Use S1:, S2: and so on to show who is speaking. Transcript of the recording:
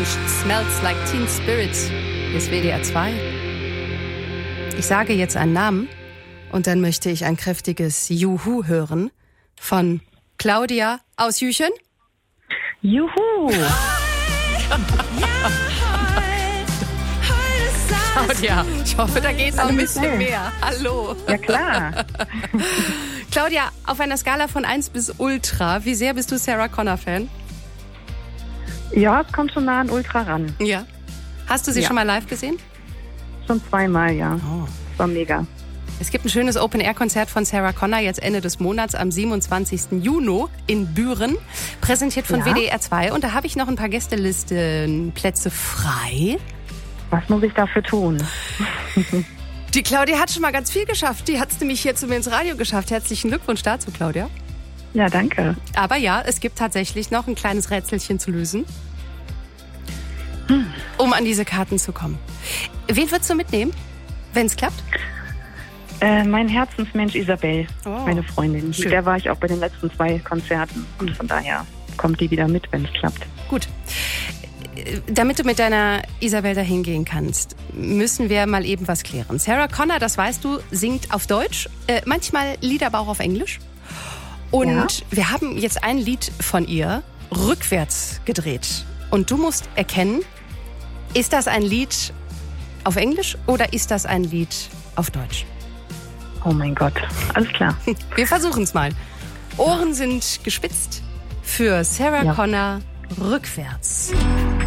S1: und Smells Like Teen Spirit. Hier ist WDR 2. Ich sage jetzt einen Namen und dann möchte ich ein kräftiges Juhu hören von Claudia aus Jüchen.
S2: Juhu!
S1: Claudia, ich hoffe, da geht noch ein bisschen mehr. Hallo.
S2: Ja, klar.
S1: Claudia, auf einer Skala von 1 bis Ultra, wie sehr bist du Sarah Connor-Fan?
S2: Ja, es kommt schon nah an Ultra ran.
S1: Ja. Hast du sie schon mal live gesehen?
S2: Schon zweimal, ja.
S1: Oh.
S2: Das war mega.
S1: Es gibt ein schönes Open-Air-Konzert von Sarah Connor jetzt Ende des Monats am 27. Juni in Büren, präsentiert von WDR 2. Und da habe ich noch ein paar Gästelistenplätze frei.
S2: Was muss ich dafür tun?
S1: Die Claudia hat schon mal ganz viel geschafft. Die hat es nämlich hier zu mir ins Radio geschafft. Herzlichen Glückwunsch dazu, Claudia.
S2: Ja, danke.
S1: Aber ja, es gibt tatsächlich noch ein kleines Rätselchen zu lösen, um an diese Karten zu kommen. Wen würdest du mitnehmen, wenn es klappt?
S2: Mein Herzensmensch Isabel, meine Freundin.
S1: Schön.
S2: Mit der war ich auch bei den letzten 2 Konzerten. Und von daher kommt die wieder mit, wenn es klappt.
S1: Gut. Damit du mit deiner Isabel dahin gehen kannst, müssen wir mal eben was klären. Sarah Connor, das weißt du, singt auf Deutsch, manchmal Lieder aber auch auf Englisch. Und wir haben jetzt ein Lied von ihr rückwärts gedreht. Und du musst erkennen, ist das ein Lied auf Englisch oder ist das ein Lied auf Deutsch?
S2: Oh mein Gott, alles klar.
S1: Wir versuchen es mal. Ohren sind gespitzt für Sarah Connor rückwärts.